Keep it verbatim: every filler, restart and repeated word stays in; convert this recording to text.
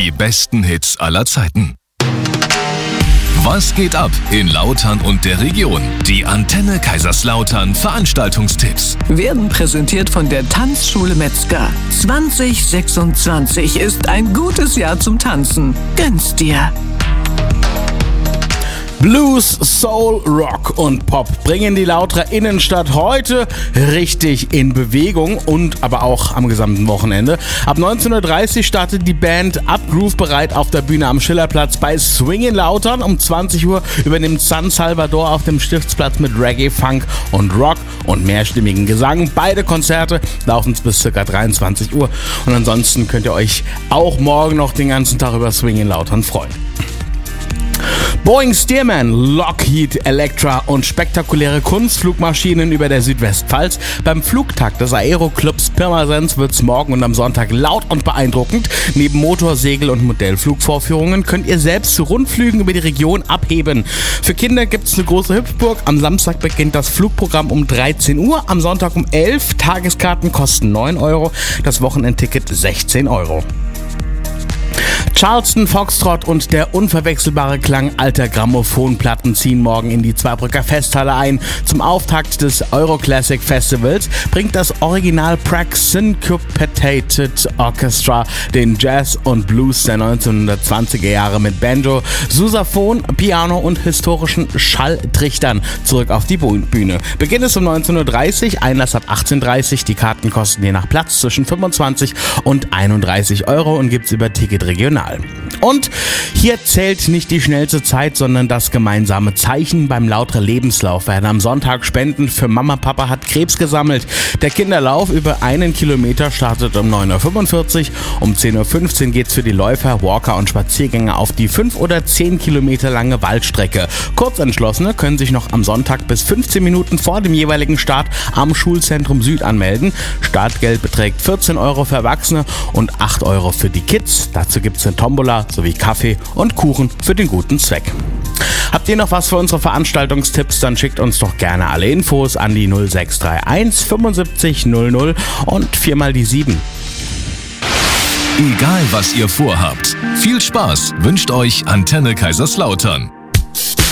Die besten Hits aller Zeiten. Was geht ab in Lautern und der Region? Die Antenne Kaiserslautern Veranstaltungstipps werden präsentiert von der Tanzschule Metzger. zwanzig sechsundzwanzig ist ein gutes Jahr zum Tanzen. Gönn's dir! Blues, Soul, Rock und Pop bringen die Lauterer Innenstadt heute richtig in Bewegung und aber auch am gesamten Wochenende. Ab neunzehn Uhr dreißig startet die Band Up Groove bereit auf der Bühne am Schillerplatz bei Swing in Lautern. Um zwanzig Uhr übernimmt San Salvador auf dem Stiftsplatz mit Reggae, Funk und Rock und mehrstimmigen Gesang. Beide Konzerte laufen bis ca. dreiundzwanzig Uhr und ansonsten könnt ihr euch auch morgen noch den ganzen Tag über Swing in Lautern freuen. Boeing Stearman, Lockheed Electra und spektakuläre Kunstflugmaschinen über der Südwestpfalz. Beim Flugtag des Aeroclubs Pirmasens wird's morgen und am Sonntag laut und beeindruckend. Neben Motor-, Segel- und Modellflugvorführungen könnt ihr selbst zu Rundflügen über die Region abheben. Für Kinder gibt's eine große Hüpfburg. Am Samstag beginnt das Flugprogramm um dreizehn Uhr, am Sonntag um elf. Tageskarten kosten neun Euro, das Wochenendticket sechzehn Euro. Charleston Foxtrot und der unverwechselbare Klang alter Grammophonplatten ziehen morgen in die Zweibrücker Festhalle ein. Zum Auftakt des Euroclassic Festivals bringt das Original Prague Syncopated Orchestra den Jazz und Blues der neunzehnhundertzwanziger Jahre mit Banjo, Sousaphon, Piano und historischen Schalltrichtern zurück auf die Bühne. Beginn ist um neunzehn Uhr dreißig, Einlass ab achtzehn Uhr dreißig. Die Karten kosten je nach Platz zwischen fünfundzwanzig und einunddreißig Euro und gibt's über Ticket Regional. Und hier zählt nicht die schnellste Zeit, sondern das gemeinsame Zeichen. Beim Lauterer Lebenslauf werden am Sonntag Spenden für Mama, Papa hat Krebs gesammelt. Der Kinderlauf über einen Kilometer startet um neun Uhr fünfundvierzig. Um zehn Uhr fünfzehn geht's für die Läufer, Walker und Spaziergänger auf die fünf oder zehn Kilometer lange Waldstrecke. Kurzentschlossene können sich noch am Sonntag bis fünfzehn Minuten vor dem jeweiligen Start am Schulzentrum Süd anmelden. Startgeld beträgt vierzehn Euro für Erwachsene und acht Euro für die Kids. Dazu gibt's eine Tombola sowie Kaffee und Kuchen für den guten Zweck. Habt ihr noch was für unsere Veranstaltungstipps, dann schickt uns doch gerne alle Infos an die null sechs drei eins fünfundsiebzig null null und viermal die sieben. Egal was ihr vorhabt, viel Spaß wünscht euch Antenne Kaiserslautern.